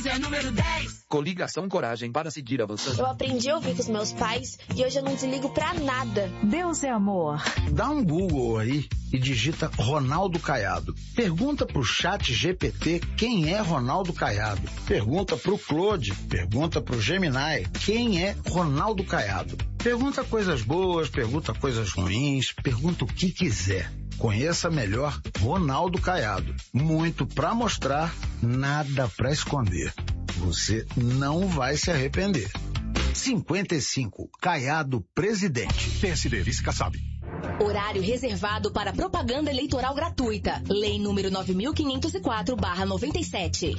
é número 10. Coligação Coragem para seguir avançando. Eu aprendi a ouvir com os meus pais e hoje eu não desligo pra nada. Deus é amor. Dá um Google aí e digita Ronaldo Caiado. Pergunta pro chat GPT quem é Ronaldo Caiado. Pergunta pro Claude, pergunta pro Gemini quem é Ronaldo Caiado. Pergunta coisas boas, pergunta coisas ruins, pergunta o que quiser. Conheça melhor Ronaldo Caiado. Muito pra mostrar, nada pra esconder. Você não vai se arrepender. 55, Caiado presidente. PSD, vice-Kassab. Horário reservado para propaganda eleitoral gratuita. Lei número 9504/97.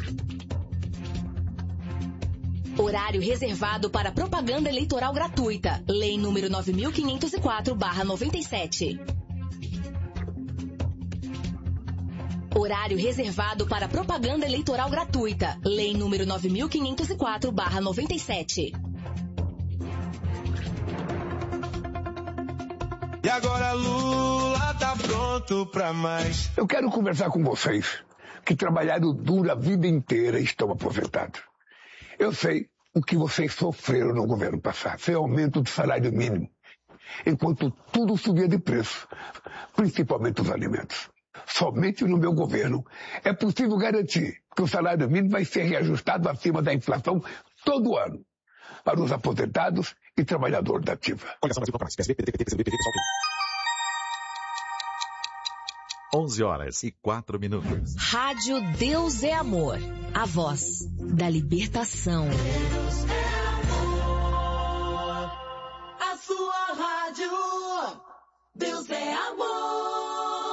Horário reservado para propaganda eleitoral gratuita. Lei número 9504/97. Horário reservado para propaganda eleitoral gratuita. Lei número 9504/97. E agora Lula tá pronto pra mais. Eu quero conversar com vocês que trabalharam duro a vida inteira e estão aposentados. Eu sei o que vocês sofreram no governo passado. Foi aumento do salário mínimo, enquanto tudo subia de preço, principalmente os alimentos. Somente no meu governo é possível garantir que o salário mínimo vai ser reajustado acima da inflação todo ano para os aposentados e trabalhadores da ativa. 11h04. Rádio Deus é Amor. A voz da libertação. Deus é amor. A sua rádio. Deus é amor.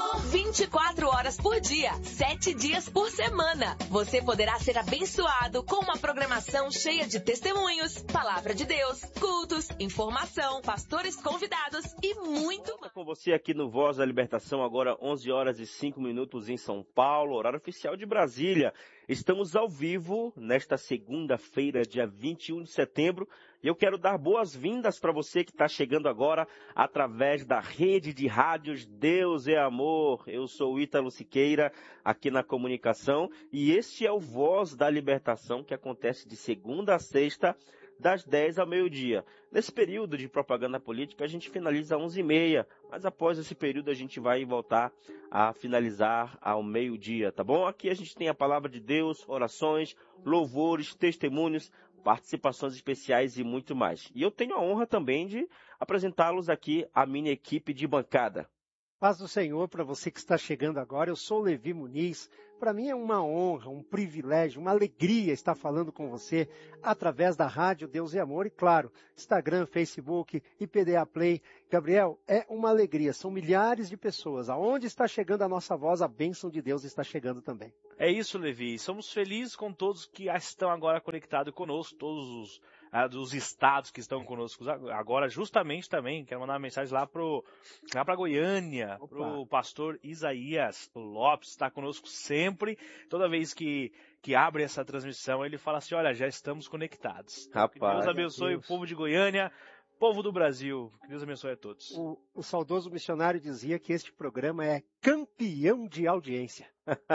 24 horas por dia, 7 dias por semana. Você poderá ser abençoado com uma programação cheia de testemunhos, palavra de Deus, cultos, informação, pastores convidados e muito mais. Com você aqui no Voz da Libertação, agora 11h05 em São Paulo, horário oficial de Brasília. Estamos ao vivo nesta segunda-feira, dia 21 de setembro, e eu quero dar boas-vindas para você que está chegando agora através da rede de rádios Deus é Amor. Eu sou o Ítalo Siqueira, aqui na comunicação, e este é o Voz da Libertação, que acontece de segunda a sexta, das 10 ao meio-dia. Nesse período de propaganda política, a gente finaliza às 11h30, mas após esse período a gente vai voltar a finalizar ao meio-dia, tá bom? Aqui a gente tem a palavra de Deus, orações, louvores, testemunhos, participações especiais e muito mais. E eu tenho a honra também de apresentá-los aqui, a minha equipe de bancada. Paz do Senhor para você que está chegando agora. Eu sou o Levi Muniz. Para mim é uma honra, um privilégio, uma alegria estar falando com você através da Rádio Deus é Amor e, claro, Instagram, Facebook, IPDA Play. Gabriel, é uma alegria. São milhares de pessoas. Aonde está chegando a nossa voz, a bênção de Deus está chegando também. É isso, Levi. Somos felizes com todos que estão agora conectados conosco, todos os estados que estão conosco agora, justamente também, quero mandar uma mensagem lá para Goiânia, para o pastor Isaías Lopes, está conosco sempre, toda vez que abre essa transmissão, ele fala assim, olha, já estamos conectados. Rapaz, que Deus abençoe o povo de Goiânia, povo do Brasil, que Deus abençoe a todos. O saudoso missionário dizia que este programa é campeão de audiência.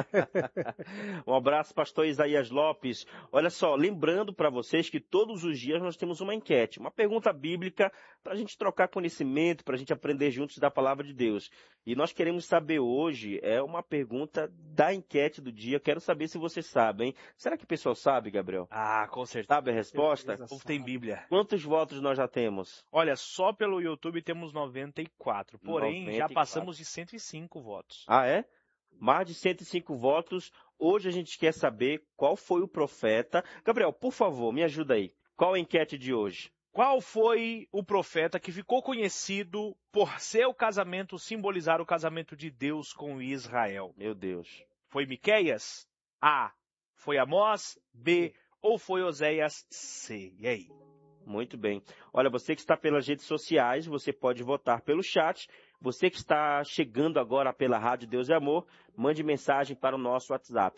Um abraço, pastor Isaías Lopes. Olha só, lembrando para vocês que todos os dias nós temos uma enquete, uma pergunta bíblica para a gente trocar conhecimento, para a gente aprender juntos da palavra de Deus. E nós queremos saber hoje, é uma pergunta da enquete do dia, quero saber se você sabe, hein? Será que o pessoal sabe, Gabriel? Ah, com certeza. Sabe a resposta? O povo tem Bíblia. Quantos votos nós já temos? Olha, só pelo YouTube temos 94, porém 94. Já passamos de 105 votos. Ah, é? Mais de 105 votos. Hoje a gente quer saber qual foi o profeta. Gabriel, por favor, me ajuda aí. Qual a enquete de hoje? Qual foi o profeta que ficou conhecido por seu casamento simbolizar o casamento de Deus com Israel? Meu Deus. Foi Miqueias? A. Foi Amós? B. Ou foi Oséias? C. E aí? Muito bem. Olha, você que está pelas redes sociais, você pode votar pelo chat. Você que está chegando agora pela Rádio Deus é Amor, mande mensagem para o nosso WhatsApp.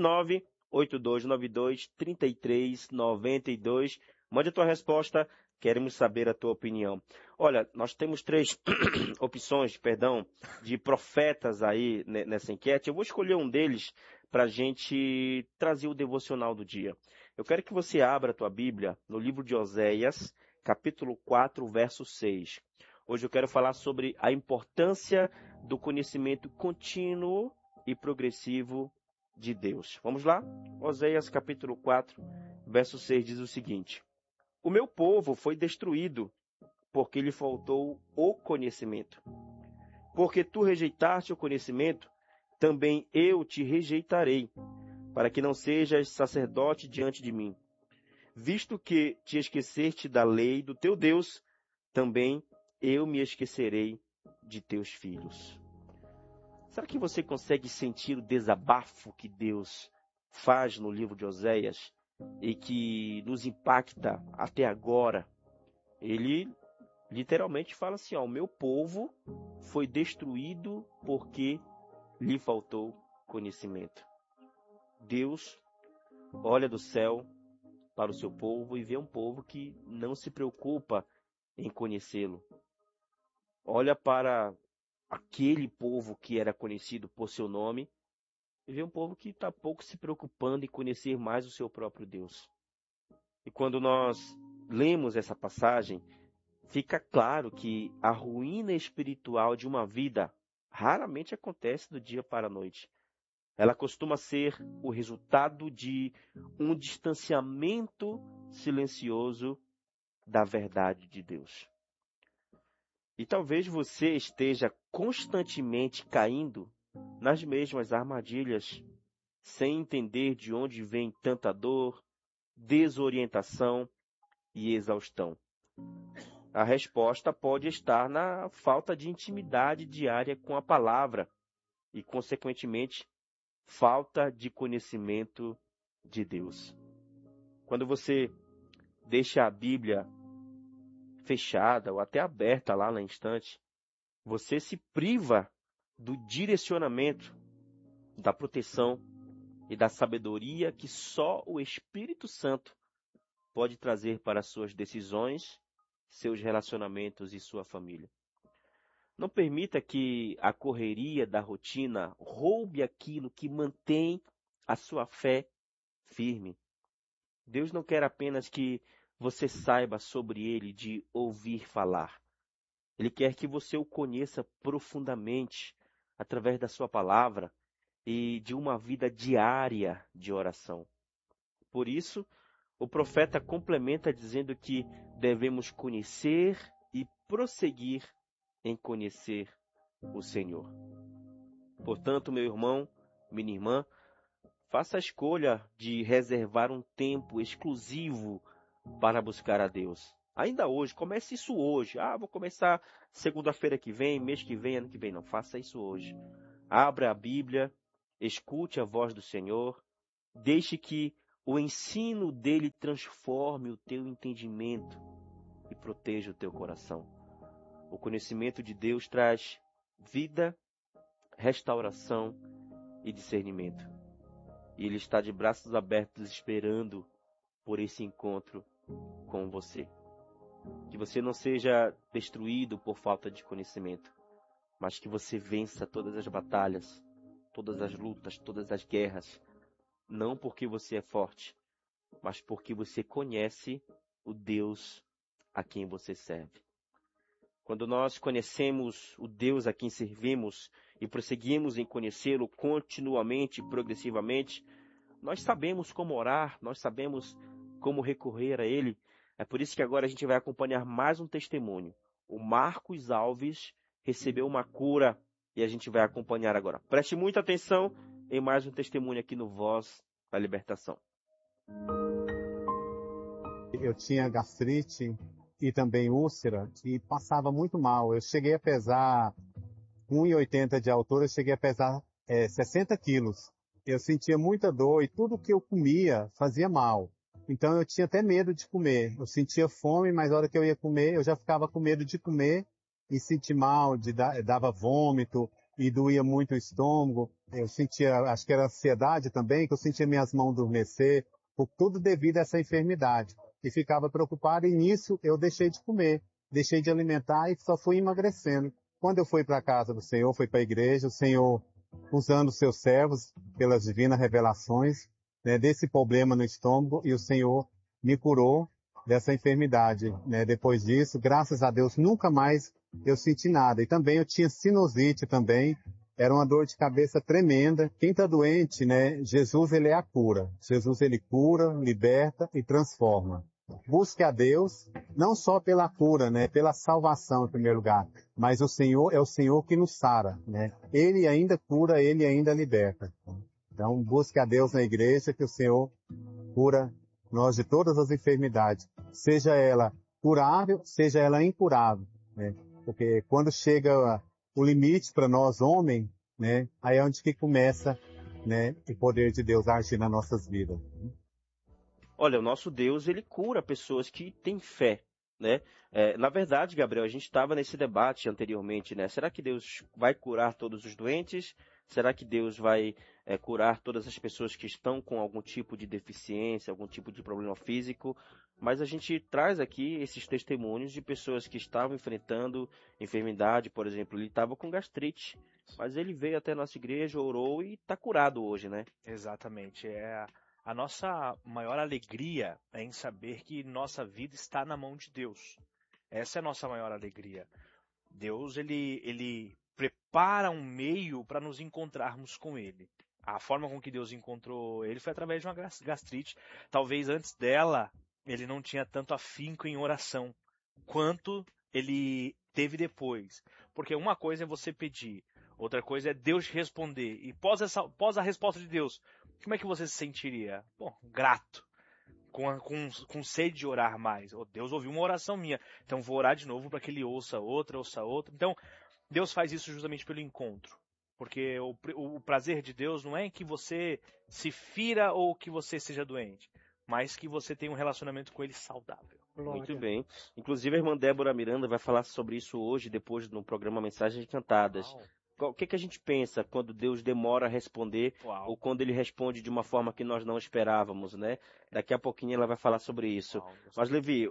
119-8292-3392. Mande a tua resposta, queremos saber a tua opinião. Olha, nós temos 3 opções, de profetas aí nessa enquete. Eu vou escolher um deles para a gente trazer o devocional do dia. Eu quero que você abra a tua Bíblia no livro de Oséias, capítulo 4, verso 6. Hoje eu quero falar sobre a importância do conhecimento contínuo e progressivo de Deus. Vamos lá? Oséias, capítulo 4, verso 6 diz o seguinte: O meu povo foi destruído porque lhe faltou o conhecimento. Porque tu rejeitaste o conhecimento, também eu te rejeitarei, para que não sejas sacerdote diante de mim. Visto que te esqueceste da lei do teu Deus, também eu me esquecerei de teus filhos. Será que você consegue sentir o desabafo que Deus faz no livro de Oséias e que nos impacta até agora? Ele literalmente fala assim, ó, o meu povo foi destruído porque lhe faltou conhecimento. Deus olha do céu para o seu povo e vê um povo que não se preocupa em conhecê-lo. Olha para aquele povo que era conhecido por seu nome e vê um povo que está pouco se preocupando em conhecer mais o seu próprio Deus. E quando nós lemos essa passagem, fica claro que a ruína espiritual de uma vida raramente acontece do dia para a noite. Ela costuma ser o resultado de um distanciamento silencioso da verdade de Deus. E talvez você esteja constantemente caindo nas mesmas armadilhas, sem entender de onde vem tanta dor, desorientação e exaustão. A resposta pode estar na falta de intimidade diária com a palavra e, consequentemente, falta de conhecimento de Deus. Quando você deixa a Bíblia fechada ou até aberta lá na estante, você se priva do direcionamento, da proteção e da sabedoria que só o Espírito Santo pode trazer para suas decisões, seus relacionamentos e sua família. Não permita que a correria da rotina roube aquilo que mantém a sua fé firme. Deus não quer apenas que você saiba sobre Ele de ouvir falar. Ele quer que você o conheça profundamente através da sua palavra e de uma vida diária de oração. Por isso, o profeta complementa dizendo que devemos conhecer e prosseguir em conhecer o Senhor. Portanto, meu irmão, minha irmã, faça a escolha de reservar um tempo exclusivo para buscar a Deus. Ainda hoje, comece isso hoje. Vou começar segunda-feira que vem, mês que vem, ano que vem. Não, faça isso hoje. Abra a Bíblia, escute a voz do Senhor, deixe que o ensino dele transforme o teu entendimento e proteja o teu coração. O conhecimento de Deus traz vida, restauração e discernimento. E Ele está de braços abertos esperando por esse encontro com você. Que você não seja destruído por falta de conhecimento, mas que você vença todas as batalhas, todas as lutas, todas as guerras, não porque você é forte, mas porque você conhece o Deus a quem você serve. Quando nós conhecemos o Deus a quem servimos e prosseguimos em conhecê-lo continuamente e progressivamente, nós sabemos como orar, nós sabemos como recorrer a Ele. É por isso que agora a gente vai acompanhar mais um testemunho. O Marcos Alves recebeu uma cura e a gente vai acompanhar agora. Preste muita atenção em mais um testemunho aqui no Voz da Libertação. Eu tinha gastrite e também úlcera e passava muito mal. Eu cheguei a pesar 1,80 de altura, eu cheguei a pesar 60 quilos. Eu sentia muita dor e tudo que eu comia fazia mal. Então eu tinha até medo de comer. Eu sentia fome, mas na hora que eu ia comer, eu já ficava com medo de comer e sentir mal, dava vômito e doía muito o estômago. Eu sentia, acho que era ansiedade também, que eu sentia minhas mãos adormecer, por tudo devido a essa enfermidade. E ficava preocupado e nisso eu deixei de comer, deixei de alimentar e só fui emagrecendo. Quando eu fui para a casa do Senhor, fui para a igreja, o Senhor usando seus servos pelas divinas revelações, né, desse problema no estômago, e o Senhor me curou dessa enfermidade, né? Depois disso, graças a Deus, nunca mais eu senti nada. E também eu tinha sinusite também, era uma dor de cabeça tremenda. Quem está doente, né? Jesus, ele é a cura. Jesus, ele cura, liberta e transforma. Busque a Deus, não só pela cura, né? Pela salvação, em primeiro lugar. Mas o Senhor é o Senhor que nos sara, né? Ele ainda cura, ele ainda liberta. Então, busque a Deus na igreja, que o Senhor cura nós de todas as enfermidades. Seja ela curável, seja ela incurável, né? Porque quando chega o limite para nós, homens, né? Aí é onde que começa, né? O poder de Deus a agir nas nossas vidas. Olha, o nosso Deus, ele cura pessoas que têm fé, né? Na verdade, Gabriel, a gente estava nesse debate anteriormente, né? Será que Deus vai curar todos os doentes? Será que Deus vai curar todas as pessoas que estão com algum tipo de deficiência, algum tipo de problema físico? Mas a gente traz aqui esses testemunhos de pessoas que estavam enfrentando enfermidade, por exemplo, ele estava com gastrite, mas ele veio até a nossa igreja, orou e está curado hoje, né? Exatamente. A nossa maior alegria é em saber que nossa vida está na mão de Deus. Essa é a nossa maior alegria. Deus, ele prepara um meio para nos encontrarmos com Ele. A forma com que Deus encontrou Ele foi através de uma gastrite. Talvez antes dela, ele não tinha tanto afinco em oração, quanto ele teve depois. Porque uma coisa é você pedir, outra coisa é Deus te responder. E pós a resposta de Deus, como é que você se sentiria? Bom, grato. Com sede de orar mais. Oh, Deus ouviu uma oração minha, então vou orar de novo para que Ele ouça outra. Então, Deus faz isso justamente pelo encontro. Porque o prazer de Deus não é em que você se fira ou que você seja doente, mas que você tenha um relacionamento com Ele saudável. Muito bem. Inclusive a irmã Débora Miranda vai falar sobre isso hoje, depois no programa Mensagens Cantadas. O que a gente pensa quando Deus demora a responder, ou quando Ele responde de uma forma que nós não esperávamos, né? Daqui a pouquinho ela vai falar sobre isso. Mas, Levi,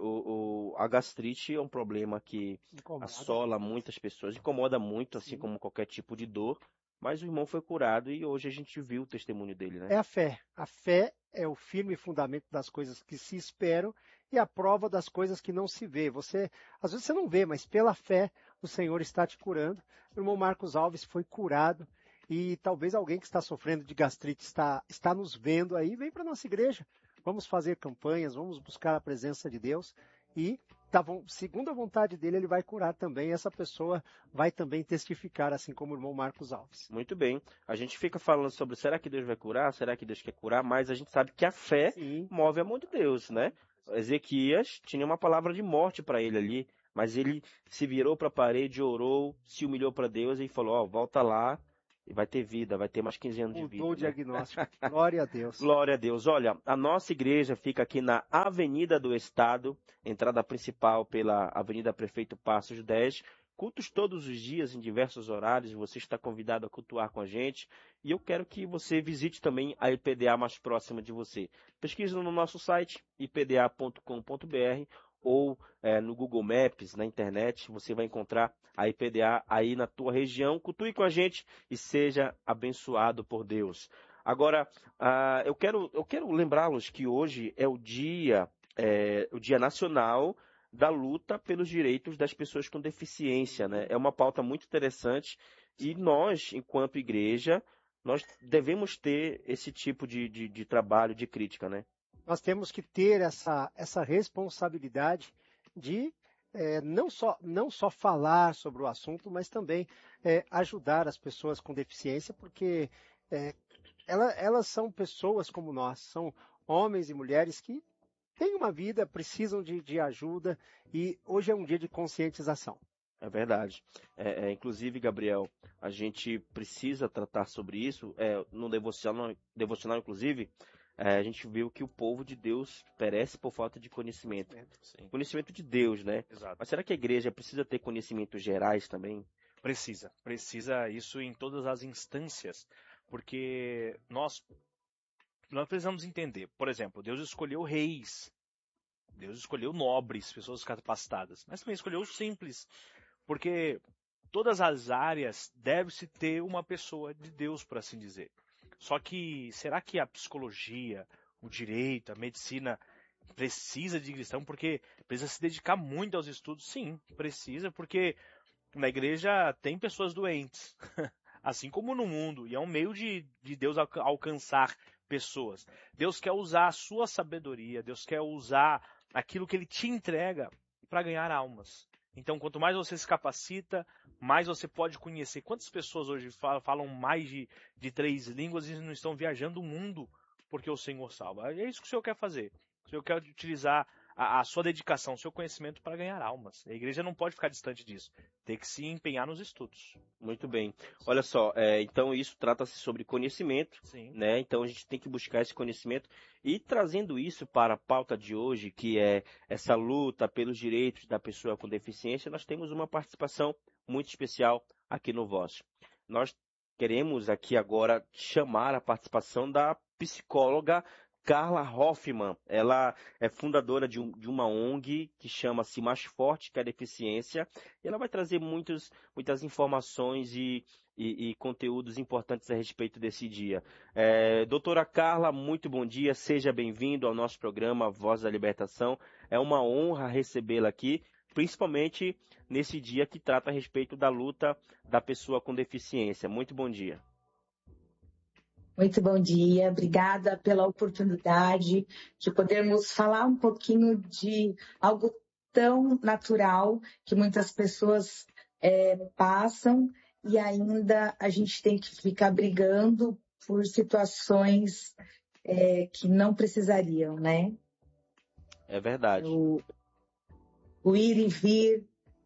a gastrite é um problema que assola muitas pessoas, incomoda muito, assim como qualquer tipo de dor. Mas o irmão foi curado e hoje a gente viu o testemunho dele, né? É a fé. A fé é o firme fundamento das coisas que se esperam e a prova das coisas que não se vê. Às vezes você não vê, mas pela fé o Senhor está te curando. O irmão Marcos Alves foi curado e talvez alguém que está sofrendo de gastrite está nos vendo aí, vem para a nossa igreja. Vamos fazer campanhas, vamos buscar a presença de Deus e segundo a vontade dele, ele vai curar também. Essa pessoa vai também testificar, assim como o irmão Marcos Alves. Muito bem. A gente fica falando sobre será que Deus vai curar? Será que Deus quer curar? Mas a gente sabe que a fé move a mão de Deus, né? Ezequias tinha uma palavra de morte para ele ali, mas ele se virou para a parede, orou, se humilhou para Deus e falou, volta lá e vai ter vida, vai ter mais 15 anos de vida. Mudou o diagnóstico. Glória a Deus. Glória a Deus. Olha, a nossa igreja fica aqui na Avenida do Estado, entrada principal pela Avenida Prefeito Passos 10. Cultos todos os dias, em diversos horários. Você está convidado a cultuar com a gente. E eu quero que você visite também a IPDA mais próxima de você. Pesquise no nosso site, ipda.com.br, ou no Google Maps, na internet, você vai encontrar a IPDA aí na tua região. Cultue com a gente e seja abençoado por Deus. Agora, eu quero lembrá-los que hoje é o Dia Nacional da Luta pelos Direitos das Pessoas com Deficiência, né? É uma pauta muito interessante e nós, enquanto igreja, nós devemos ter esse tipo de trabalho, de crítica, né? Nós temos que ter essa responsabilidade de não só falar sobre o assunto, mas também ajudar as pessoas com deficiência, porque elas são pessoas como nós, são homens e mulheres que têm uma vida, precisam de ajuda, e hoje é um dia de conscientização. É verdade. Inclusive, Gabriel, a gente precisa tratar sobre isso. No devocional, inclusive, a gente viu que o povo de Deus perece por falta de conhecimento. Sim. Conhecimento de Deus, né? Exato. Mas será que a igreja precisa ter conhecimentos gerais também? Precisa isso em todas as instâncias, porque nós precisamos entender. Por exemplo, Deus escolheu reis, Deus escolheu nobres, pessoas capacitadas, mas também escolheu os simples, porque todas as áreas deve-se ter uma pessoa de Deus, por assim dizer. Só que, será que a psicologia, o direito, a medicina precisa de cristão? Porque precisa se dedicar muito aos estudos? Sim, precisa, porque na igreja tem pessoas doentes, assim como no mundo, e é um meio de Deus alcançar pessoas. Deus quer usar a sua sabedoria, Deus quer usar aquilo que Ele te entrega para ganhar almas. Então, quanto mais você se capacita, mais você pode conhecer. Quantas pessoas hoje falam mais de 3 línguas e não estão viajando o mundo porque o Senhor salva? É isso que o Senhor quer fazer. O Senhor quer utilizar a sua dedicação, o seu conhecimento para ganhar almas. A igreja não pode ficar distante disso. Tem que se empenhar nos estudos. Muito bem. Olha só, então isso trata-se sobre conhecimento, Sim. né? Então a gente tem que buscar esse conhecimento e trazendo isso para a pauta de hoje, que é essa luta pelos direitos da pessoa com deficiência, nós temos uma participação muito especial aqui no Voz. Nós queremos aqui agora chamar a participação da psicóloga Carla Hoffman. Ela é fundadora de uma ONG que chama-se Mais Forte que a Deficiência. E ela vai trazer muitas informações e conteúdos importantes a respeito desse dia. Doutora Carla, muito bom dia. Seja bem-vindo ao nosso programa Voz da Libertação. É uma honra recebê-la aqui, principalmente nesse dia que trata a respeito da luta da pessoa com deficiência. Muito bom dia. Muito bom dia, obrigada pela oportunidade de podermos falar um pouquinho de algo tão natural que muitas pessoas passam e ainda a gente tem que ficar brigando por situações que não precisariam, né? É verdade. O ir e vir,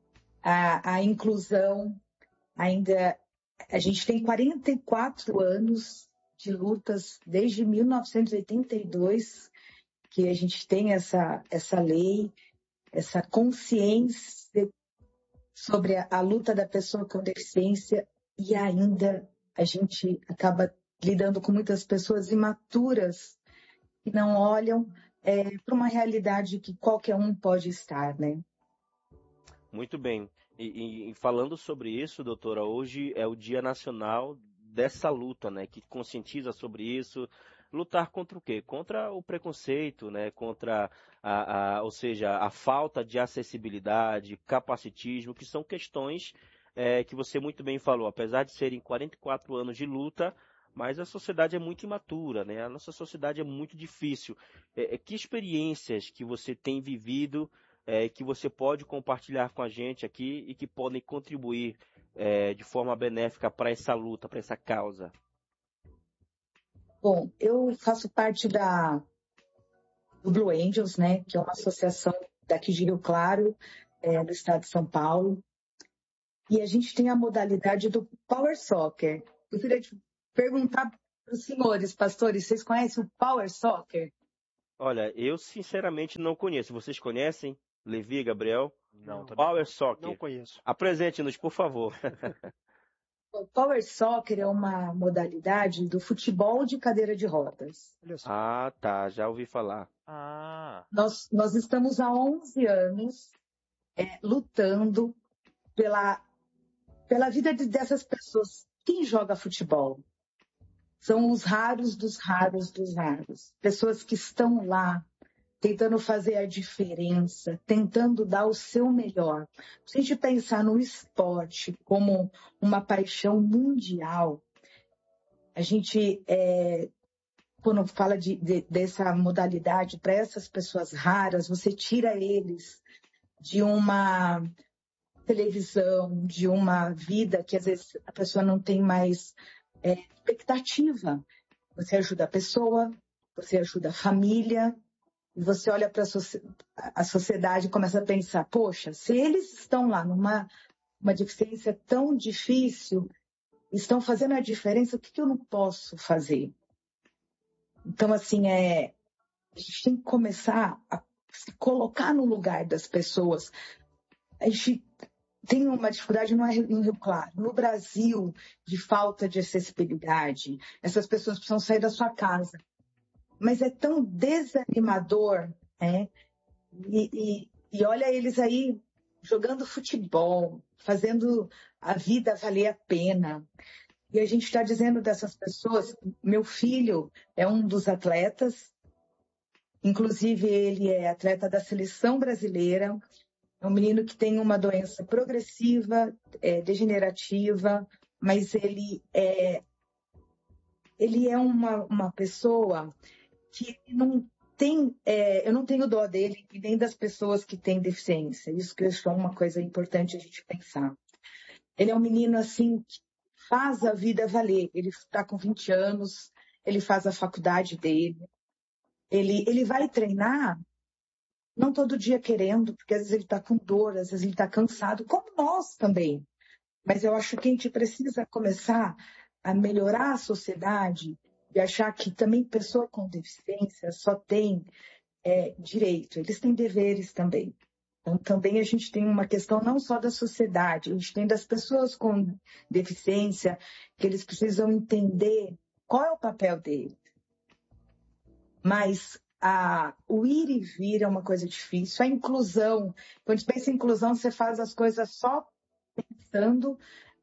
a inclusão, ainda a gente tem 44 anos de lutas desde 1982 que a gente tem essa lei, essa consciência sobre a luta da pessoa com deficiência e ainda a gente acaba lidando com muitas pessoas imaturas que não olham para uma realidade que qualquer um pode estar, né? Muito bem. E falando sobre isso, doutora, hoje é o Dia Nacional dessa luta, né, que conscientiza sobre isso. Lutar contra o quê? Contra o preconceito, né, contra ou seja, a falta de acessibilidade, capacitismo, que são questões que você muito bem falou, apesar de serem 44 anos de luta, mas a sociedade é muito imatura, né? A nossa sociedade é muito difícil. Que experiências que você tem vivido, que você pode compartilhar com a gente aqui e que podem contribuir de forma benéfica para essa luta, para essa causa? Bom, eu faço parte do Blue Angels, né, que é uma associação daqui de Rio Claro, do estado de São Paulo, e a gente tem a modalidade do Power Soccer. Eu queria perguntar para os senhores, pastores, vocês conhecem o Power Soccer? Olha, eu sinceramente não conheço. Vocês conhecem? Levi, Gabriel? Não, Power Soccer. Não conheço. Apresente-nos, por favor. O Power Soccer é uma modalidade do futebol de cadeira de rodas. Ah, tá. Já ouvi falar. Nós estamos há 11 anos lutando pela vida dessas pessoas. Quem joga futebol? São os raros dos raros dos raros. Pessoas que estão lá tentando fazer a diferença, tentando dar o seu melhor. Se a gente pensar no esporte como uma paixão mundial, a gente, quando fala dessa modalidade para essas pessoas raras, você tira eles de uma televisão, de uma vida que às vezes a pessoa não tem mais expectativa. Você ajuda a pessoa, você ajuda a família, e você olha para a sociedade e começa a pensar, poxa, se eles estão lá numa deficiência tão difícil, estão fazendo a diferença, o que eu não posso fazer? Então, assim, a gente tem que começar a se colocar no lugar das pessoas. A gente tem uma dificuldade no Rio Claro, no Brasil, de falta de acessibilidade. Essas pessoas precisam sair da sua casa. Mas é tão desanimador, né? E olha eles aí jogando futebol, fazendo a vida valer a pena. E a gente está dizendo dessas pessoas, meu filho é um dos atletas, inclusive ele é atleta da seleção brasileira, é um menino que tem uma doença progressiva, degenerativa, mas ele é uma pessoa que não tem, eu não tenho dó dele e nem das pessoas que têm deficiência. Isso que eu acho uma coisa importante a gente pensar. Ele é um menino assim que faz a vida valer. Ele está com 20 anos, ele faz a faculdade dele, ele vai treinar, não todo dia querendo, porque às vezes ele está com dor, às vezes ele está cansado, como nós também. Mas eu acho que a gente precisa começar a melhorar a sociedade e achar que também pessoa com deficiência só tem direito, eles têm deveres também. Então, também a gente tem uma questão não só da sociedade, a gente tem das pessoas com deficiência, que eles precisam entender qual é o papel deles. Mas o ir e vir é uma coisa difícil. A inclusão, quando a gente pensa em inclusão, você faz as coisas só pensando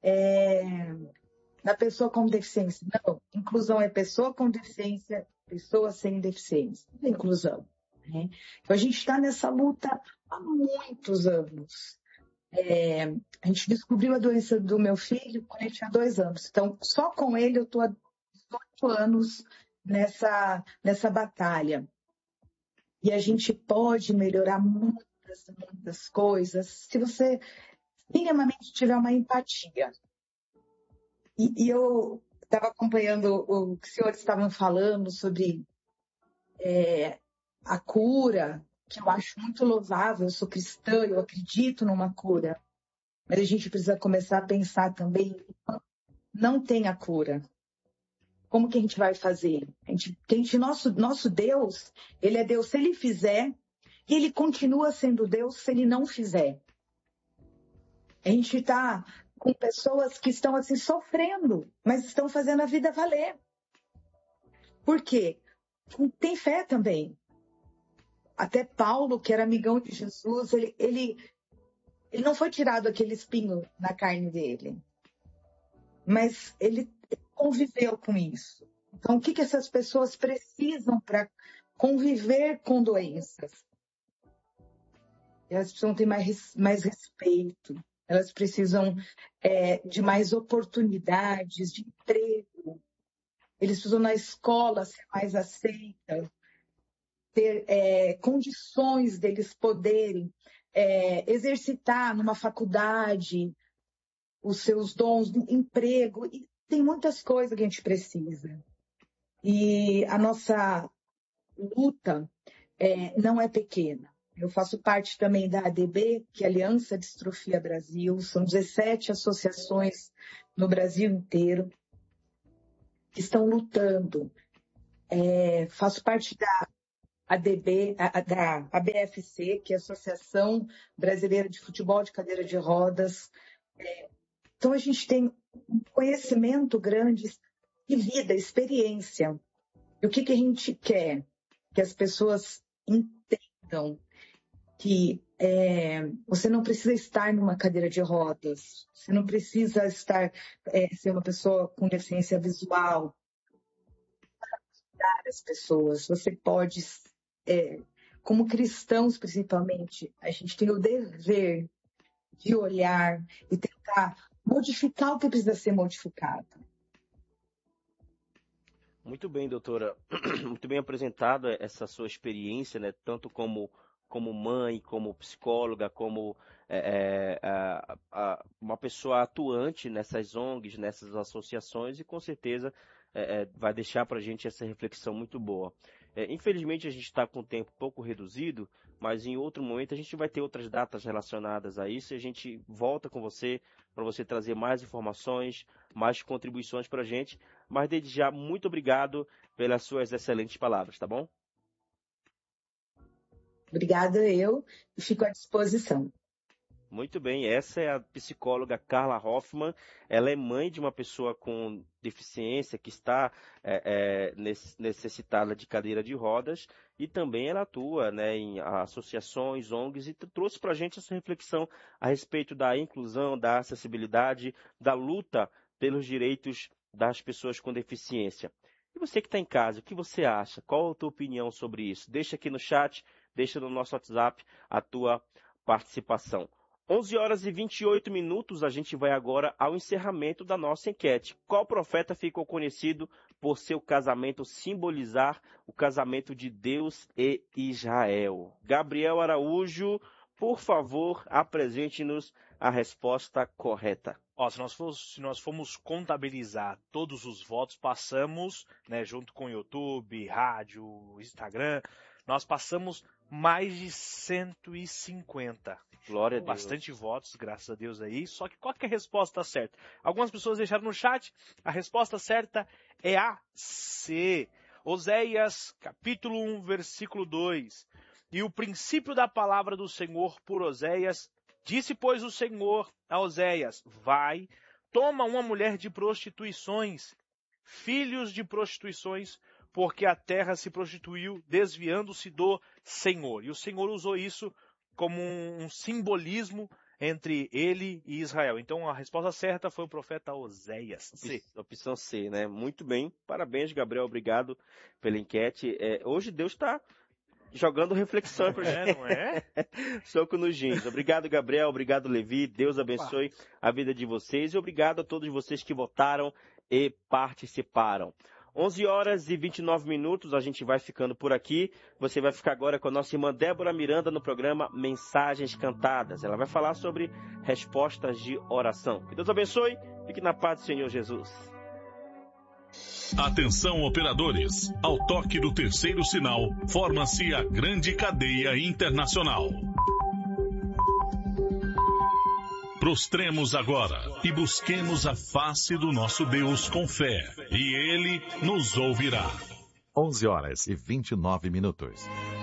na pessoa com deficiência. Não, inclusão é pessoa com deficiência, pessoa sem deficiência. Não é inclusão. Né? Então, a gente está nessa luta há muitos anos. A gente descobriu a doença do meu filho quando ele tinha 2 anos. Então, só com ele eu estou há 18 anos nessa batalha. E a gente pode melhorar muitas coisas se você minimamente tiver uma empatia. E eu estava acompanhando o que os senhores estavam falando sobre a cura, que eu acho muito louvável. Eu sou cristã, eu acredito numa cura. Mas a gente precisa começar a pensar também, não tem a cura. Como que a gente vai fazer? Nosso Deus, ele é Deus se ele fizer, e ele continua sendo Deus se ele não fizer. A gente está com pessoas que estão assim sofrendo, mas estão fazendo a vida valer. Por quê? Tem fé também. Até Paulo, que era amigão de Jesus, ele não foi tirado aquele espinho na carne dele. Mas ele conviveu com isso. Então, o que essas pessoas precisam para conviver com doenças? Elas precisam ter mais respeito. Elas precisam de mais oportunidades de emprego. Eles precisam na escola ser mais aceitas, ter condições deles poderem exercitar numa faculdade os seus dons, emprego. E tem muitas coisas que a gente precisa. E a nossa luta não é pequena. Eu faço parte também da ADB, que é a Aliança Distrofia Brasil. São 17 associações no Brasil inteiro que estão lutando. Faço parte da ADB, da ABFC, que é a Associação Brasileira de Futebol de Cadeira de Rodas. Então, a gente tem um conhecimento grande de vida, experiência. E o que a gente quer? Que as pessoas entendam que você não precisa estar numa cadeira de rodas, você não precisa ser uma pessoa com deficiência visual para ajudar as pessoas. Você pode, como cristãos principalmente, a gente tem o dever de olhar e tentar modificar o que precisa ser modificado. Muito bem, doutora. Muito bem apresentada essa sua experiência, né? Tanto como mãe, como psicóloga, como uma pessoa atuante nessas ONGs, nessas associações, e com certeza vai deixar para a gente essa reflexão muito boa. Infelizmente a gente está com o tempo pouco reduzido, mas em outro momento a gente vai ter outras datas relacionadas a isso e a gente volta com você para você trazer mais informações, mais contribuições para a gente. Mas desde já, muito obrigado pelas suas excelentes palavras, tá bom? Obrigada, eu fico à disposição. Muito bem, essa é a psicóloga Carla Hoffman. Ela é mãe de uma pessoa com deficiência que está necessitada de cadeira de rodas e também ela atua, né, em associações, ONGs, e trouxe para a gente essa reflexão a respeito da inclusão, da acessibilidade, da luta pelos direitos das pessoas com deficiência. E você que está em casa, o que você acha? Qual a tua opinião sobre isso? Deixa aqui no chat, deixa no nosso WhatsApp a tua participação. 11 horas e 28 minutos, a gente vai agora ao encerramento da nossa enquete. Qual profeta ficou conhecido por seu casamento simbolizar o casamento de Deus e Israel? Gabriel Araújo, por favor, apresente-nos a resposta correta. Ó, se nós formos contabilizar todos os votos, passamos, né, junto com o YouTube, rádio, Instagram, nós passamos mais de 150. Glória a Deus. Bastante votos, graças a Deus aí. Só que qual que é a resposta certa? Algumas pessoas deixaram no chat. A resposta certa é a C. Oséias, capítulo 1, versículo 2. E o princípio da palavra do Senhor por Oséias, disse, pois, o Senhor a Oséias, vai, toma uma mulher de prostituições, filhos de prostituições, porque a terra se prostituiu, desviando-se do Senhor. E o Senhor usou isso como um simbolismo entre ele e Israel. Então a resposta certa foi o profeta Oséias. C. Opção C, né? Muito bem. Parabéns, Gabriel. Obrigado pela enquete. Hoje Deus está jogando reflexão pra gente. Não é? Soco nos jeans. Obrigado, Gabriel. Obrigado, Levi. Deus abençoe a vida de vocês. E obrigado a todos vocês que votaram e participaram. 11 horas e 29 minutos, a gente vai ficando por aqui. Você vai ficar agora com a nossa irmã Débora Miranda no programa Mensagens Cantadas. Ela vai falar sobre respostas de oração. Que Deus abençoe. Fique na paz do Senhor Jesus. Atenção, operadores. Ao toque do terceiro sinal, forma-se a grande cadeia internacional. Prostremos agora e busquemos a face do nosso Deus com fé, e Ele nos ouvirá. 11 horas e 29 minutos.